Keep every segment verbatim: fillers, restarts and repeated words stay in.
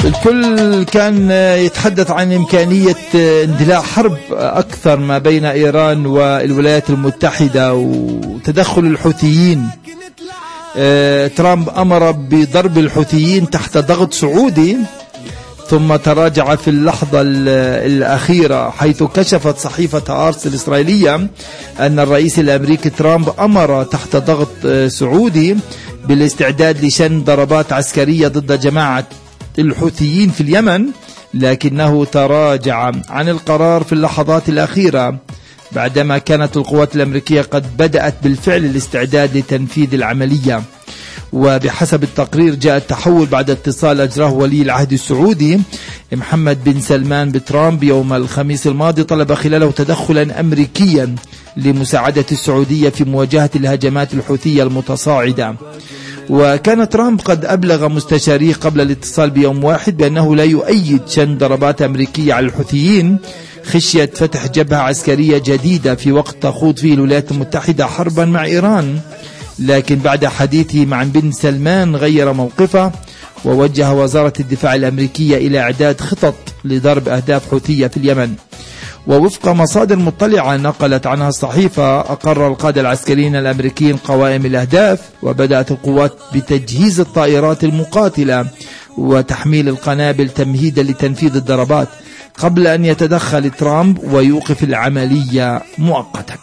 الكل كان يتحدث عن إمكانية اندلاع حرب أكثر ما بين إيران والولايات المتحدة وتدخل الحوثيين. ترامب أمر بضرب الحوثيين تحت ضغط سعودي، ثم تراجع في اللحظة الأخيرة حيث كشفت صحيفة آرس الإسرائيلية أن الرئيس الأمريكي ترامب أمر تحت ضغط سعودي بالاستعداد لشن ضربات عسكرية ضد جماعة الحوثيين في اليمن، لكنه تراجع عن القرار في اللحظات الأخيرة بعدما كانت القوات الأمريكية قد بدأت بالفعل الاستعداد لتنفيذ العملية. وبحسب التقرير جاء التحول بعد اتصال أجراه ولي العهد السعودي محمد بن سلمان بترامب يوم الخميس الماضي، طلب خلاله تدخلا أمريكيا لمساعدة السعودية في مواجهة الهجمات الحوثية المتصاعدة. وكان ترامب قد أبلغ مستشاريه قبل الاتصال بيوم واحد بأنه لا يؤيد شن ضربات أمريكية على الحوثيين خشية فتح جبهة عسكرية جديدة في وقت تخوض فيه الولايات المتحدة حربا مع إيران. لكن بعد حديثه مع بن سلمان غير موقفه ووجه وزارة الدفاع الأمريكية إلى إعداد خطط لضرب أهداف حوثية في اليمن. ووفق مصادر مطلعة نقلت عنها الصحيفة، أقر القادة العسكريين الأمريكيين قوائم الأهداف، وبدأت القوات بتجهيز الطائرات المقاتلة وتحميل القنابل تمهيدا لتنفيذ الضربات قبل أن يتدخل ترامب ويوقف العملية مؤقتا.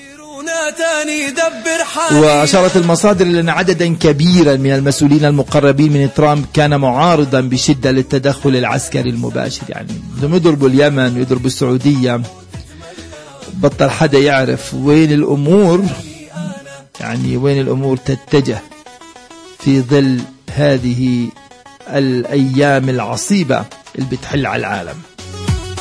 وأشارت المصادر إلى أن عددا كبيرا من المسؤولين المقربين من ترامب كان معارضا بشدة للتدخل العسكري المباشر. يعني بدهم يضربوا اليمن ويضربوا السعودية، بطل حدا يعرف وين الأمور، يعني وين الأمور تتجه في ظل هذه الأيام العصيبة اللي بتحل على العالم.